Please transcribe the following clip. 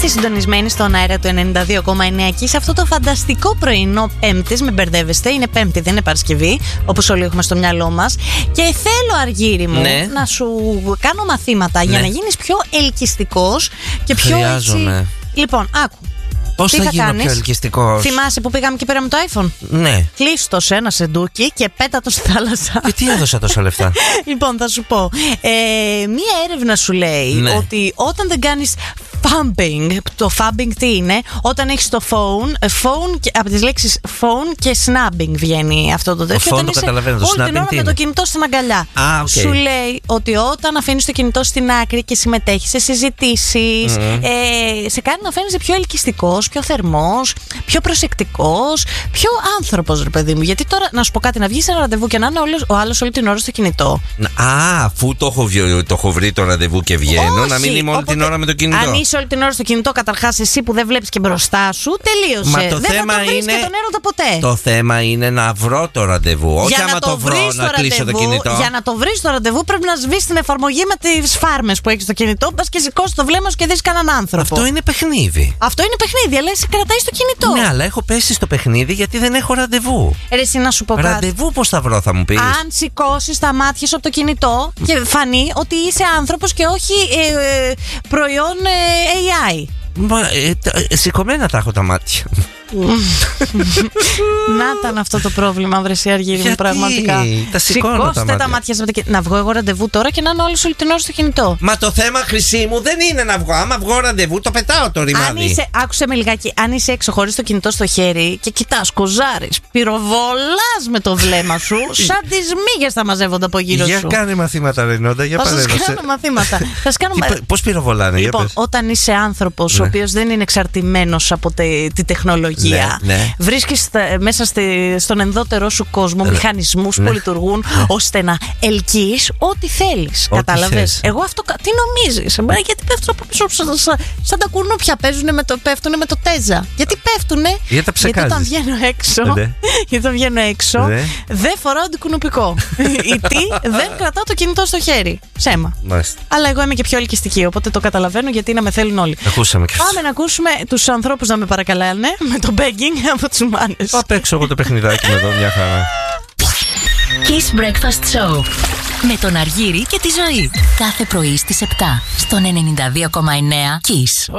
Είστε συντονισμένοι στον αέρα του 92,9 και σε αυτό το φανταστικό πρωινό Πέμπτης. Μην μπερδεύεστε, είναι Πέμπτη, δεν είναι Παρασκευή, όπως όλοι έχουμε στο μυαλό μας. Και θέλω, Αργύρι μου, να σου κάνω μαθήματα για να γίνεις πιο ελκυστικός και πιο έτσι. Λοιπόν, άκου. Πώς θα γίνω πιο ελκυστικός? Θυμάσαι που πήγαμε και πήραμε το iPhone? Ναι. Κλείστο σε ένα σεντούκι και πέτα το στη θάλασσα. Και τι έδωσα τόσα λεφτά? Λοιπόν, θα σου πω. Μία έρευνα σου λέει ότι όταν δεν κάνεις Fumbing. Το fumbing τι είναι? Όταν έχεις το phone από τις λέξεις phone και snapping βγαίνει αυτό το τέτοιο. Το phone το καταλαβαίνω, το snapping όλη την ώρα με το κινητό στην αγκαλιά. Σου λέει ότι όταν αφήνεις το κινητό στην άκρη και συμμετέχεις σε συζητήσεις, σε κάνει να φαίνεσαι πιο ελκυστικός, πιο θερμός, πιο προσεκτικός, πιο άνθρωπος, ρε παιδί μου. Γιατί τώρα, να σου πω κάτι, να βγεις σε ένα ραντεβού και να είναι ο άλλος όλη την ώρα στο κινητό. Αφού το έχω βρει το ραντεβού και βγαίνω, να μην είμαι όλη την ώρα με το κινητό. Αν είσαι όλη την ώρα στο κινητό, καταρχάς εσύ που δεν βλέπεις και μπροστά σου, τελείωσε. Μα το δεν θέμα θα το βρεις είναι και τον έρωτα ποτέ. Το θέμα είναι να βρω το ραντεβού. Όχι άμα το βρω να κλείσω το κινητό. Για να το βρεις το ραντεβού πρέπει να σβήσεις την εφαρμογή με τις φάρμες που έχεις στο κινητό. Πας και σηκώσεις το βλέμμα σου και δεις κανέναν άνθρωπο. Αυτό είναι παιχνίδι. Αυτό είναι παιχνίδι, αλλά εσύ κρατάει το κινητό. Ναι, αλλά έχω πέσει στο παιχνίδι γιατί δεν έχω ραντεβού. Εσύ να σου πω κάτι. Ραντεβού πώς θα βρω, θα μου πεις? Αν σηκώσεις τα μάτια σου από το κινητό και φανεί ότι είσαι άνθρωπος και όχι προϊόν AI. Σηκωμένα τα έχω τα μάτια. Να ήταν αυτό το πρόβλημα, βρεσί Αργύρι μου, πραγματικά. Σηκώστε τα μάτια σας. Να βγω εγώ ραντεβού τώρα και να είναι όλη την ώρα στο κινητό. Μα το θέμα, Χρυσή μου, δεν είναι να βγω. Άμα βγω ραντεβού, το πετάω το ρημάδι. Άκουσε με λιγάκι. Αν είσαι έξω χωρίς το κινητό στο χέρι και κοιτάς, κοζάρεις, πυροβολάς με το βλέμμα σου, σαν τις μύγες θα μαζεύονται από γύρω σου. Για κάνε μαθήματα, Ρενόντα, για παρέμβαση. Θα σας κάνω μαθήματα. Πώς πυροβολάνε? Λοιπόν, όταν είσαι άνθρωπος ο οποίος δεν είναι εξαρτημένος από τη τεχνολογία, βρίσκεις μέσα στον ενδότερό σου κόσμο μηχανισμούς που λειτουργούν ώστε να ελκύεις ό,τι θέλεις. Κατάλαβες? Εγώ αυτό τι νομίζεις? Γιατί πέφτουν από πίσω σαν τα κουνούπια, πέφτουν με το τέζα. Γιατί πέφτουνε? Γιατί όταν βγαίνω έξω δεν φοράω αντικουνουπικό. Γιατί δεν κρατάω το κινητό στο χέρι. Ψέμα. Αλλά εγώ είμαι και πιο ελκυστική, οπότε το καταλαβαίνω γιατί να με θέλουν όλοι. Πάμε να ακούσουμε τους ανθρώπους να με παρακαλάνε με το begging από τους μάνες. Θα παίξω εγώ το παιχνιδάκι με εδώ, μια χαρά. Kiss Breakfast Show με τον Αργύρη και τη Ζωή. Κάθε πρωί στις 7 στον 92,9 Kiss.